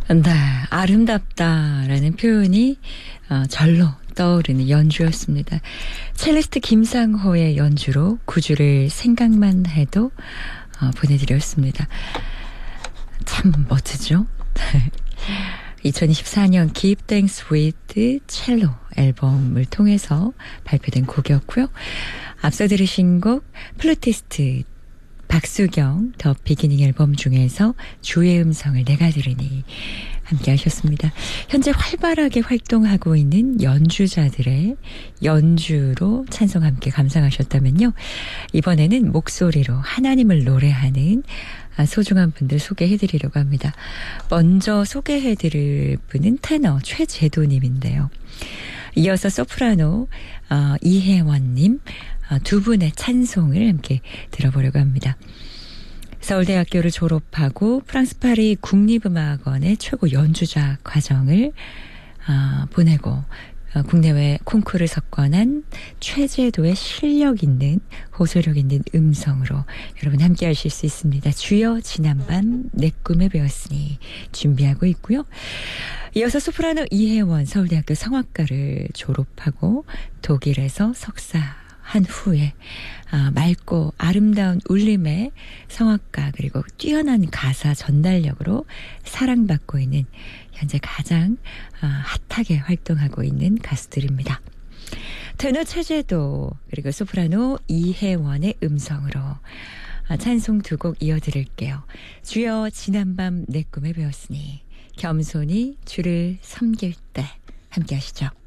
네, 아름답다라는 표현이 절로 떠오르는 연주였습니다. 첼리스트 김상호의 연주로 구주를 생각만 해도 보내드렸습니다. 참 멋지죠? 2024년 Give Thanks with Cello 앨범을 통해서 발표된 곡이었고요. 앞서 들으신 곡 플루티스트 박수경 더 비기닝 앨범 중에서 주의 음성을 내가 들으니 함께 하셨습니다. 현재 활발하게 활동하고 있는 연주자들의 연주로 찬송 함께 감상하셨다면요. 이번에는 목소리로 하나님을 노래하는 소중한 분들 소개해드리려고 합니다. 먼저 소개해드릴 분은 테너 최재도님인데요. 이어서 소프라노 이혜원님 두 분의 찬송을 함께 들어보려고 합니다. 서울대학교를 졸업하고 프랑스 파리 국립음악원의 최고 연주자 과정을 보내고 국내외 콩쿠르를 석권한 최재도의 실력 있는 호소력 있는 음성으로 여러분 함께 하실 수 있습니다. 주여 지난밤 내 꿈에 배웠으니 준비하고 있고요. 이어서 소프라노 이혜원 서울대학교 성악과를 졸업하고 독일에서 석사한 후에 맑고 아름다운 울림의 성악가 그리고 뛰어난 가사 전달력으로 사랑받고 있는 현재 가장 핫하게 활동하고 있는 가수들입니다. 테너 최재도 그리고 소프라노 이혜원의 음성으로 찬송 두 곡 이어드릴게요. 주여 지난밤 내 꿈에 배웠으니 겸손히 주를 섬길 때 함께 하시죠.